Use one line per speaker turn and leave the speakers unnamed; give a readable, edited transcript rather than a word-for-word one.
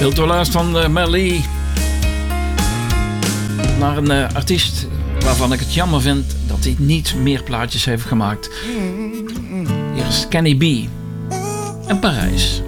Veel te luisteren van Melly naar een artiest waarvan ik het jammer vind dat hij niet meer plaatjes heeft gemaakt. Hier is Kenny B. En Parijs.